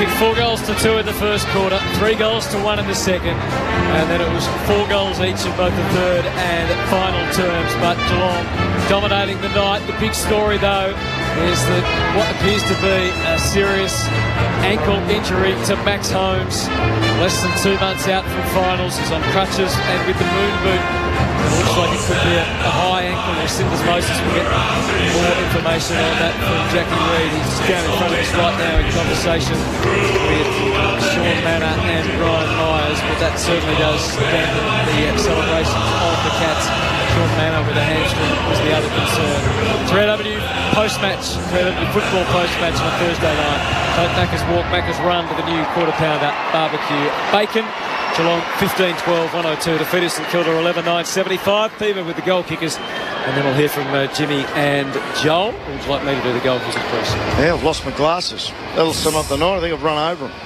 kicked 4 goals to 2 in the first quarter, 3 goals to 1 in the second, and then it was 4 goals each in both the third and final terms. But Geelong dominating the night. The big story, though, is that what appears to be a serious ankle injury to Max Holmes, less than 2 months out from finals. He's on crutches, and with the moon boot, it looks like it could be a high ankle or syndesmosis. We'll get more information on that from Jackie Reid. He's down in front of us right now in conversation with Sean Manor and Ryan Myers, but that certainly does dampen the celebrations of the Cats. Sean Manor with a hamstring was the other concern. It's Red Avenue post-match, Red Avenue football post-match on Thursday night. Tote Macca's walk, Macca's run to the new quarter-pounder barbecue bacon. Geelong 15-12, 102. Defeated St Kilda 11-9, 75. Beaver with the goal kickers. And then we'll hear from Jimmy and Joel. Would you like me to do the goal kickers, please? Yeah, I've lost my glasses. That'll sum up the night. I think I've run over them.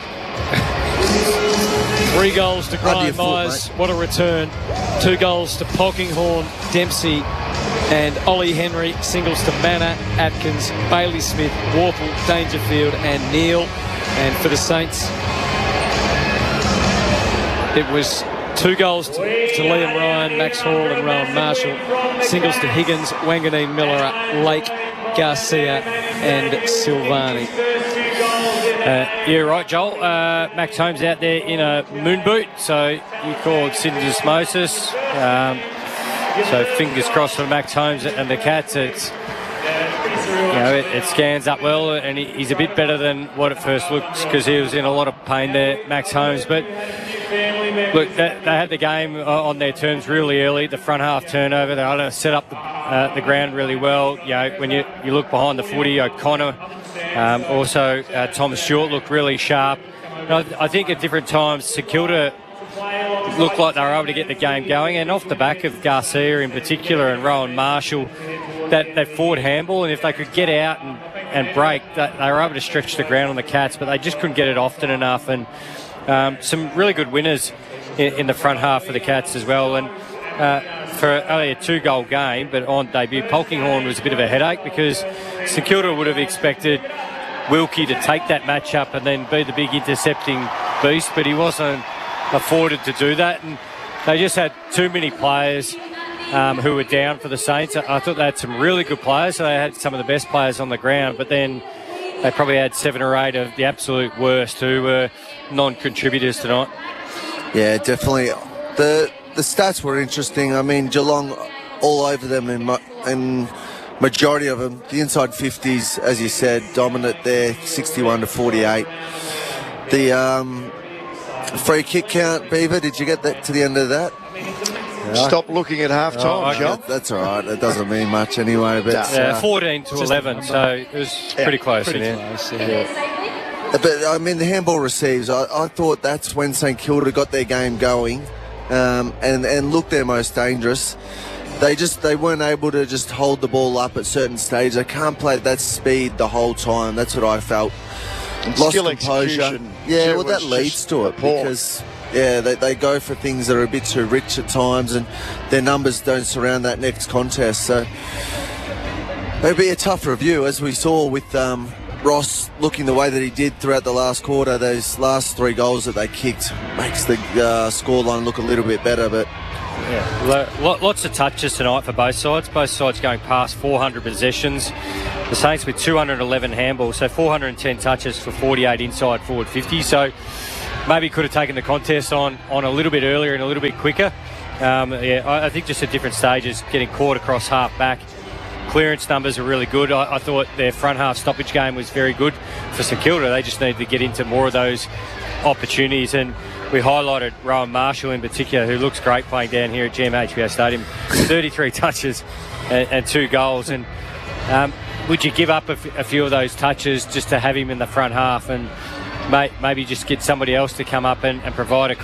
3 goals to Graham Myers. What a return. 2 goals to Polkinghorne, Dempsey and Ollie Henry. Singles to Manor, Atkins, Bailey Smith, Warple, Dangerfield and Neal. And for the Saints, it was 2 goals to Liam Ryan, Max Hall and Rowan Marshall. Singles to Higgins, Wanganeen, Miller, Lake, Garcia and Silvani. Yeah, right, Joel. Max Holmes out there in a moon boot, so you called syndesmosis. So fingers crossed for Max Holmes and the Cats. It's, it scans up well, and he's a bit better than what it first looks, because he was in a lot of pain there, Max Holmes. But look, they had the game on their terms really early. The front half turnover, they had to set up the ground really well. When you look behind the footy, O'Connor, also Thomas Stewart looked really sharp. I think at different times St Kilda looked like they were able to get the game going, and off the back of Garcia in particular and Rowan Marshall, that forward handball, and if they could get out and break, they were able to stretch the ground on the Cats, but they just couldn't get it often enough. And some really good winners in the front half for the Cats as well. And for only a 2-goal game, but on debut, Polkinghorne was a bit of a headache, because St Kilda would have expected Wilkie to take that matchup and then be the big intercepting beast, but he wasn't afforded to do that. And they just had too many players who were down for the Saints. I thought they had some really good players. So they had some of the best players on the ground, but then they probably had 7 or 8 of the absolute worst who were non-contributors tonight. Yeah, definitely. The stats were interesting. I mean, Geelong all over them in majority of them. The inside 50s, as you said, dominant there, 61-48. The free kick count, Beaver, did you get that to the end of that? Stop looking at half-time, Joe. That's all right. It doesn't mean much anyway. But 14-11, so it was pretty close. But, I mean, the handball receives, I thought that's when St Kilda got their game going and looked their most dangerous. They weren't able to just hold the ball up at certain stages. They can't play at that speed the whole time. That's what I felt. Lost composure. Yeah, well, that leads to it because, they go for things that are a bit too rich at times, and their numbers don't surround that next contest. So it'll be a tough review, as we saw with Ross looking the way that he did throughout the last quarter. Those last 3 goals that they kicked makes the scoreline look a little bit better, but lots of touches tonight for both sides. Both sides going past 400 possessions. The Saints with 211 handballs, so 410 touches for 48 inside forward 50. So maybe could have taken the contest on a little bit earlier and a little bit quicker. I think just at different stages, getting caught across half back. Clearance numbers are really good. I thought their front half stoppage game was very good for St Kilda. They just need to get into more of those opportunities, and we highlighted Rowan Marshall in particular, who looks great playing down here at GMHBA Stadium. 33 touches and 2 goals. And would you give up a few of those touches just to have him in the front half and maybe just get somebody else to come up and provide a